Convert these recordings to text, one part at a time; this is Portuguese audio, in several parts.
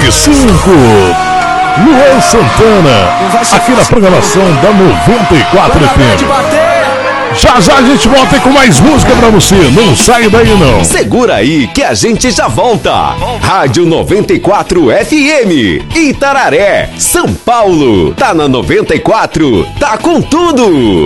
25. Luan Santana, aqui na programação da 94 FM. Já já a gente volta com mais música pra você. Não sai daí não. Segura aí que a gente já volta. Rádio 94 FM, Itararé, São Paulo. Tá na 94, tá com tudo.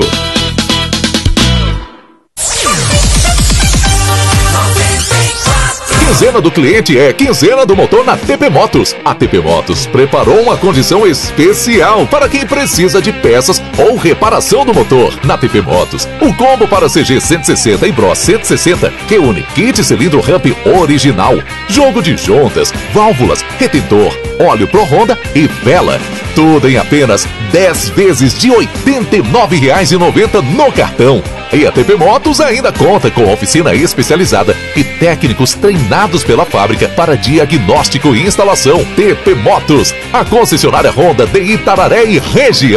Quinzena do cliente é quinzena do motor na TP Motos. A TP Motos preparou uma condição especial para quem precisa de peças ou reparação do motor. Na TP Motos, o combo para CG 160 e Bro 160 reúne kit cilindro ramp original, jogo de juntas, válvulas, retentor, óleo Pro Honda e vela. Tudo em apenas 10 vezes de R$ 89,90 no cartão. E a TP Motos ainda conta com oficina especializada e técnicos treinados pela fábrica para diagnóstico e instalação. TP Motos, a concessionária Honda de Itararé e região.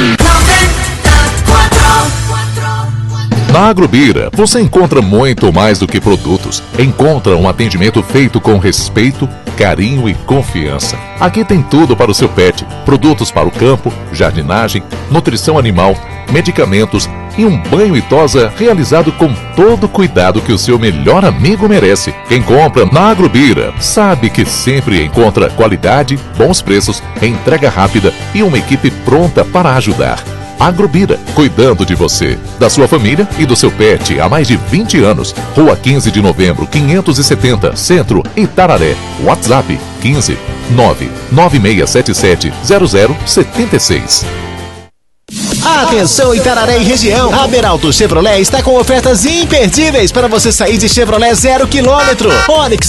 Na Agrobira, você encontra muito mais do que produtos. Encontra um atendimento feito com respeito, carinho e confiança. Aqui tem tudo para o seu pet. Produtos para o campo, jardinagem, nutrição animal, medicamentos e um banho e tosa realizado com todo o cuidado que o seu melhor amigo merece. Quem compra na Agrobira sabe que sempre encontra qualidade, bons preços, entrega rápida e uma equipe pronta para ajudar. Agrobira, cuidando de você, da sua família e do seu pet há mais de 20 anos. Rua 15 de novembro, 570, Centro, Itararé. WhatsApp 15 99677 0076. Atenção Itararé e região, a Beraldo Chevrolet está com ofertas imperdíveis para você sair de Chevrolet 0 km. Onix